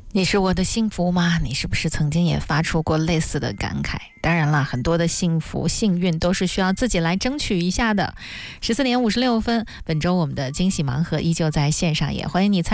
你是我的幸福吗？你是不是曾经也发出过类似的感慨？当然了，很多的幸福幸运都是需要自己来争取一下的。14点56分，本周我们的惊喜盲盒依旧在线上，也欢迎你参与。